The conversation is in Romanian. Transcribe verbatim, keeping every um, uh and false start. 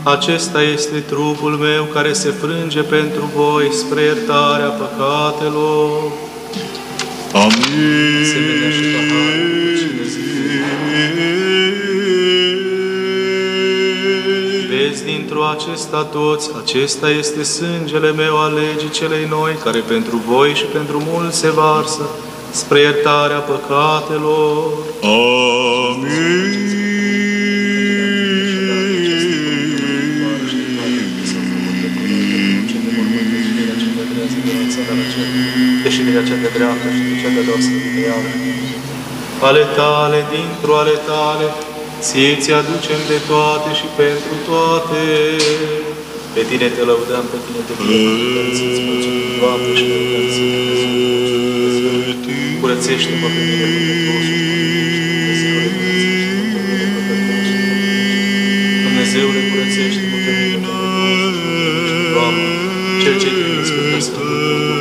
Acesta este trupul meu care se frânge pentru voi spre iertarea păcatelor. Amin. Asemenea și paharul cine zice. Vezi dintr-o acesta toți, acesta este sângele meu al legii celei noi, care pentru voi și pentru mulți se varsă spre iertarea păcatelor. Amin. Deșiderea cea de dreaptă și cea de doar sfântăială. Ale tale, dintr-o ale tale, ție ți aducem de toate și pentru toate. Pe tine te lăudăm, pe tine te binecuvântăm, ți-ți mulțumim, Doamne, și ne rugăm ție. Curățește-mă pe mine, Dumnezeule, curățește-mă pe mine, Dumnezeule, curățește-mă pe mine, Doamne, cel ce te iubește pe Sfântul